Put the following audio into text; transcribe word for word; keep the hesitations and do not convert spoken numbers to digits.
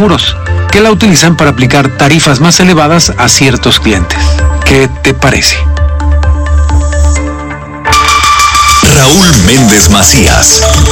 Seguros, que la utilizan para aplicar tarifas más elevadas a ciertos clientes. ¿Qué te parece? Raúl Méndez Macías.